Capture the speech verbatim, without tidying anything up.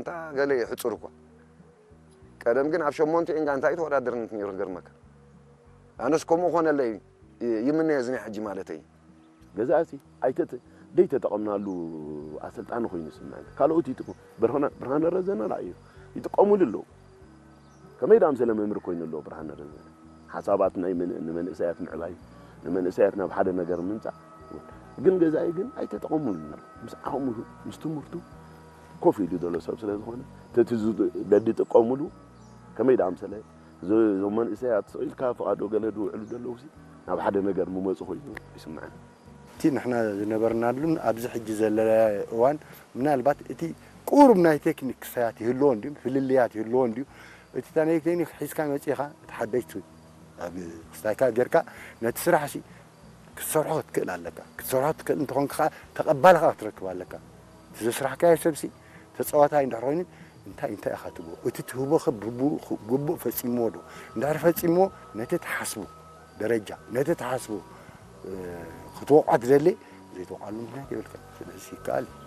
ጋንታ ገለ ይሕጽር እኮ ቀደም ግን ኣብ ሸሞንተ ጋንታ ይተወዳደርን ነይሩ ገርመካ ኣነስ ከምኡ ኾነለይ ይምነ የዝኒ ሕጂ ማለተይ ገዛእሲ ኣይተት ደይ ተጠቀምናሉ ኣሰልጣኒ ኮይኑ ስናይ ካልኦት ይጥቁ ብርሃነ ብርሃነ ረዘና ራእዩ ይጥቀሙሉ ሎ ከመይዳም ስለመምር ኮይኑ ሎ ብርሃነ ረዘና ሓሳባት ናይ ምን ንመንእሰያት ምዕባይ ንመንእሰያት ናብ ሓደ ነገር ምንጻ ግን ገዛኢ ግን ኣይተጠቀሙሉ ምስ ኣሁሙ ምስ ትምህርቱ ኮፍ ኢሉ ዘሎ ሰብ ስለዝኾነ ተትዙ ደዲ ተጠቀሙሉ ከመይዳም ስለ ዞም መንእሰያት ሰኢልካ ፈቃዶ ገለዱ ውዕሉ ዘለውሲ ናብ ሓደ ነገር ምመጽ ኮይኑ ይስምዓና እቲ ንሕና ዝነበርናሉን ኣብዚ ሕጂ ዘለና እዋን ምናልባት እቲ ቁሩብ ናይ ቴክኒክ ክሳያት ይህልዎ እንድዩ ፍልልያት ይህልዎ እንድዩ እቲ ታናይ ቴክኒክ ሒዝካ መጺኻ ተሓደይቱ ኣብ ክስታይካ ጌርካ ነቲ ስራሕሲ ክትሰርሖ ትክእል ኣለካ ክትሰርሖ ትክእል እንትኾንካ ተቐባልካ ክትረክብ ኣለካ እቲ ዘስራሕካዮ ሰብሲ ተፃዋታይ እንድሕር ኮይኑ እንታይ እንታይ ኢኻ ትብሎ እቲ ትህቦ ግቡእ ፈፂምዎ ዶ እንድሕር ፈፂምዎ ነቲ ተሓስቡ ደረጃ ነቲ ተሓስቡ ክትወቅዖ ትደሊ ዘይተወቅዓሉ ምክንያት የብልካ ስለዚ ይከኣል